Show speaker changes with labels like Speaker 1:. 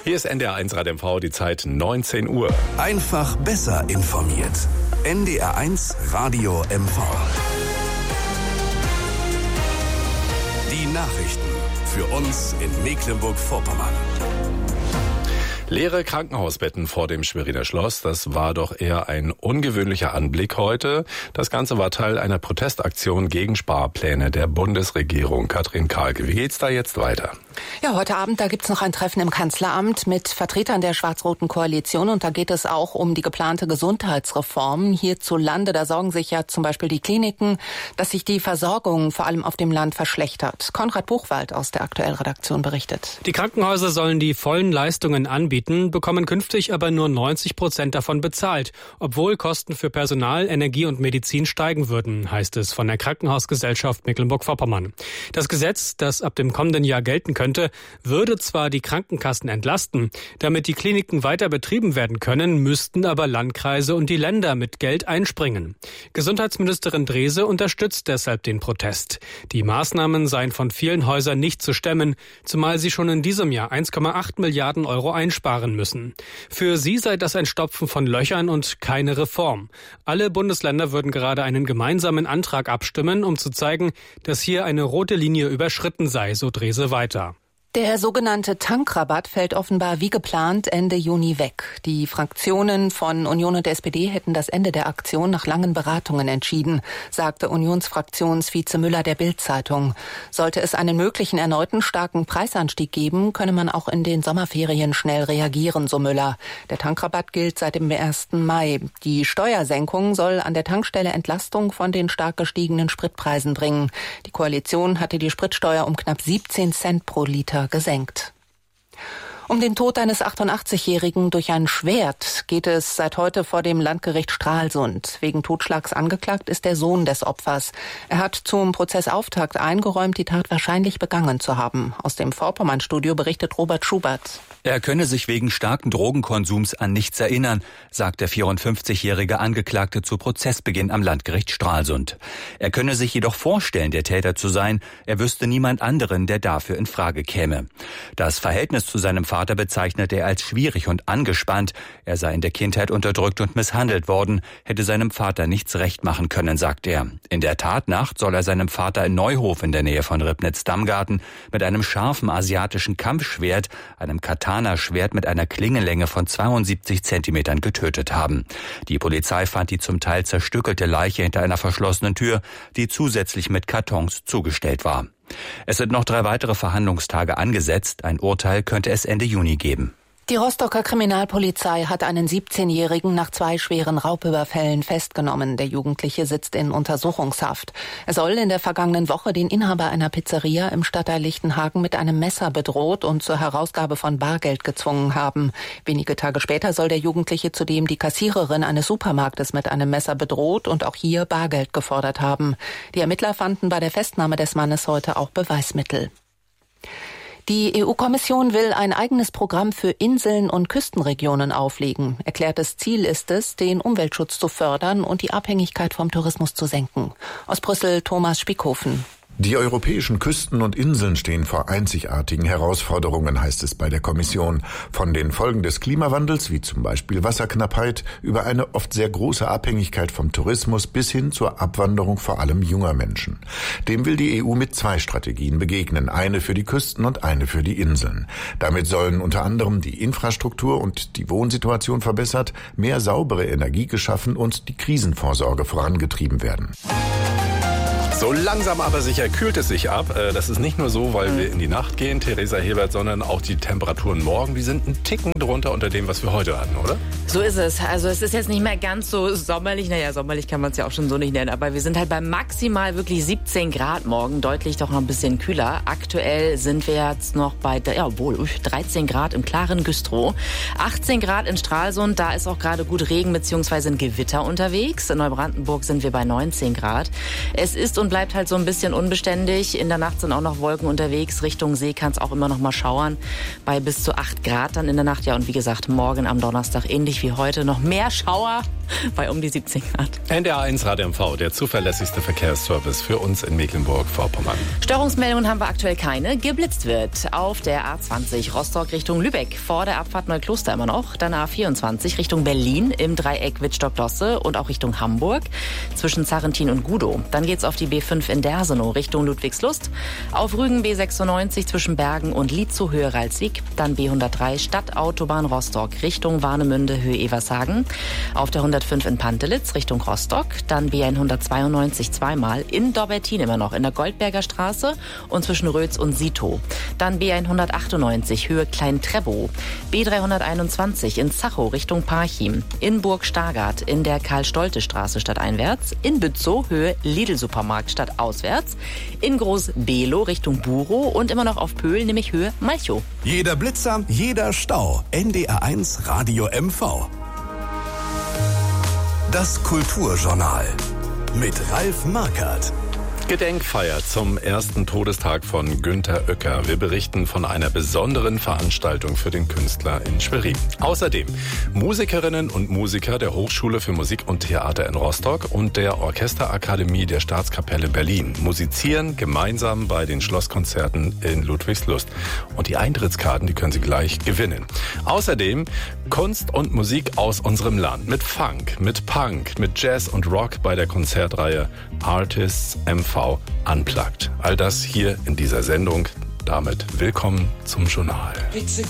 Speaker 1: Hier ist NDR1 Rad MV, die Zeit 19 Uhr.
Speaker 2: Einfach besser informiert. NDR1 Radio MV. Die Nachrichten für uns in Mecklenburg-Vorpommern.
Speaker 1: Leere Krankenhausbetten vor dem Schweriner Schloss, das war doch eher ein ungewöhnlicher Anblick heute. Das Ganze war Teil einer Protestaktion gegen Sparpläne der Bundesregierung. Katrin Karlke, wie geht's da jetzt weiter?
Speaker 3: Ja, heute Abend, da gibt's noch ein Treffen im Kanzleramt mit Vertretern der schwarz-roten Koalition und da geht es auch um die geplante Gesundheitsreform hierzulande. Da sorgen sich ja zum Beispiel die Kliniken, dass sich die Versorgung vor allem auf dem Land verschlechtert. Konrad Buchwald aus der Aktuell-Redaktion berichtet.
Speaker 4: Die Krankenhäuser sollen die vollen Leistungen anbieten, bekommen künftig aber nur 90% davon bezahlt, obwohl Kosten für Personal, Energie und Medizin steigen würden, heißt es von der Krankenhausgesellschaft Mecklenburg-Vorpommern. Das Gesetz, das ab dem kommenden Jahr gelten könnte, würde zwar die Krankenkassen entlasten, damit die Kliniken weiter betrieben werden können, müssten aber Landkreise und die Länder mit Geld einspringen. Gesundheitsministerin Drese unterstützt deshalb den Protest. Die Maßnahmen seien von vielen Häusern nicht zu stemmen, zumal sie schon in diesem Jahr 1,8 Milliarden Euro einsparen müssen. Für sie sei das ein Stopfen von Löchern und keine Reform. Alle Bundesländer würden gerade einen gemeinsamen Antrag abstimmen, um zu zeigen, dass hier eine rote Linie überschritten sei, so Drese weiter.
Speaker 3: Der sogenannte Tankrabatt fällt offenbar wie geplant Ende Juni weg. Die Fraktionen von Union und SPD hätten das Ende der Aktion nach langen Beratungen entschieden, sagte Unionsfraktionsvize Müller der Bild-Zeitung. Sollte es einen möglichen erneuten starken Preisanstieg geben, könne man auch in den Sommerferien schnell reagieren, so Müller. Der Tankrabatt gilt seit dem 1. Mai. Die Steuersenkung soll an der Tankstelle Entlastung von den stark gestiegenen Spritpreisen bringen. Die Koalition hatte die Spritsteuer um knapp 17 Cent pro Liter gesenkt. Um den Tod eines 88-Jährigen durch ein Schwert geht es seit heute vor dem Landgericht Stralsund. Wegen Totschlags angeklagt ist der Sohn des Opfers. Er hat zum Prozessauftakt eingeräumt, die Tat wahrscheinlich begangen zu haben. Aus dem Vorpommern-Studio berichtet Robert Schubert.
Speaker 5: Er könne sich wegen starken Drogenkonsums an nichts erinnern, sagt der 54-jährige Angeklagte zu Prozessbeginn am Landgericht Stralsund. Er könne sich jedoch vorstellen, der Täter zu sein. Er wüsste niemand anderen, der dafür in Frage käme. Das Verhältnis zu seinem Vater bezeichnete er als schwierig und angespannt. Er sei in der Kindheit unterdrückt und misshandelt worden, hätte seinem Vater nichts recht machen können, sagt er. In der Tatnacht soll er seinem Vater in Neuhof in der Nähe von Ribnitz-Damgarten mit einem scharfen asiatischen Kampfschwert, einem Katana-Schwert mit einer Klingenlänge von 72 Zentimetern getötet haben. Die Polizei fand die zum Teil zerstückelte Leiche hinter einer verschlossenen Tür, die zusätzlich mit Kartons zugestellt war. Es sind noch 3 weitere Verhandlungstage angesetzt. Ein Urteil könnte es Ende Juni geben.
Speaker 3: Die Rostocker Kriminalpolizei hat einen 17-Jährigen nach 2 schweren Raubüberfällen festgenommen. Der Jugendliche sitzt in Untersuchungshaft. Er soll in der vergangenen Woche den Inhaber einer Pizzeria im Stadtteil Lichtenhagen mit einem Messer bedroht und zur Herausgabe von Bargeld gezwungen haben. Wenige Tage später soll der Jugendliche zudem die Kassiererin eines Supermarktes mit einem Messer bedroht und auch hier Bargeld gefordert haben. Die Ermittler fanden bei der Festnahme des Mannes heute auch Beweismittel. Die EU-Kommission will ein eigenes Programm für Inseln und Küstenregionen auflegen. Erklärtes Ziel ist es, den Umweltschutz zu fördern und die Abhängigkeit vom Tourismus zu senken. Aus Brüssel Thomas Spickhofen.
Speaker 6: Die europäischen Küsten und Inseln stehen vor einzigartigen Herausforderungen, heißt es bei der Kommission. Von den Folgen des Klimawandels, wie zum Beispiel Wasserknappheit, über eine oft sehr große Abhängigkeit vom Tourismus bis hin zur Abwanderung vor allem junger Menschen. Dem will die EU mit 2 Strategien begegnen, eine für die Küsten und eine für die Inseln. Damit sollen unter anderem die Infrastruktur und die Wohnsituation verbessert, mehr saubere Energie geschaffen und die Krisenvorsorge vorangetrieben werden.
Speaker 1: So langsam aber sicher kühlt es sich ab. Das ist nicht nur so, weil wir in die Nacht gehen, Theresa Hebert, sondern auch die Temperaturen morgen, die sind einen Ticken drunter unter dem, was wir heute hatten, oder?
Speaker 7: So ist es. Also es ist jetzt nicht mehr ganz so sommerlich. Naja, sommerlich kann man es ja auch schon so nicht nennen. Aber wir sind halt bei maximal wirklich 17 Grad morgen. Deutlich doch noch ein bisschen kühler. Aktuell sind wir jetzt noch bei 13 Grad im klaren Güstrow. 18 Grad in Stralsund. Da ist auch gerade gut Regen bzw. ein Gewitter unterwegs. In Neubrandenburg sind wir bei 19 Grad. Es ist und bleibt halt so ein bisschen unbeständig. In der Nacht sind auch noch Wolken unterwegs. Richtung See kann es auch immer noch mal schauern. Bei bis zu 8 Grad dann in der Nacht. Ja, und wie gesagt, morgen am Donnerstag ähnlich wie heute noch mehr Schauer. bei um die 17 Grad.
Speaker 1: NDR1 Radio MV, der zuverlässigste Verkehrsservice für uns in Mecklenburg-Vorpommern.
Speaker 7: Störungsmeldungen haben wir aktuell keine. Geblitzt wird auf der A20 Rostock Richtung Lübeck, vor der Abfahrt Neukloster immer noch. Dann A24 Richtung Berlin im Dreieck Wittstock-Losse und auch Richtung Hamburg zwischen Zarrentin und Gudow. Dann geht's auf die B5 in Dersenow Richtung Ludwigslust. Auf Rügen B96 zwischen Bergen und Lietzow Höhe Ralswiek. Dann B103 Stadtautobahn Rostock Richtung Warnemünde Höhe Evershagen. Auf der 105 in Pantelitz Richtung Rostock. Dann B192 zweimal in Dobbertin immer noch in der Goldberger Straße und zwischen Rötz und Sito. Dann B198 Höhe Klein-Trebow. B321 in Zachow Richtung Parchim. In Burg-Stargard in der Karl-Stolte-Straße stadteinwärts. In Bützow Höhe Lidl-Supermarkt stadtauswärts. In Groß-Below Richtung Burow und immer noch auf Pöhl, nämlich Höhe Malchow.
Speaker 2: Jeder Blitzer, jeder Stau. NDR1 Radio MV. Das Kulturjournal mit Ralf Markert.
Speaker 1: Gedenkfeier zum ersten Todestag von Günter Oecker. Wir berichten von einer besonderen Veranstaltung für den Künstler in Schwerin. Außerdem Musikerinnen und Musiker der Hochschule für Musik und Theater in Rostock und der Orchesterakademie der Staatskapelle Berlin musizieren gemeinsam bei den Schlosskonzerten in Ludwigslust. Und die Eintrittskarten, die können Sie gleich gewinnen. Außerdem Kunst und Musik aus unserem Land mit Funk, mit Punk, mit Jazz und Rock bei der Konzertreihe Artists MV Unplugged. All das hier in dieser Sendung. Damit willkommen zum Journal.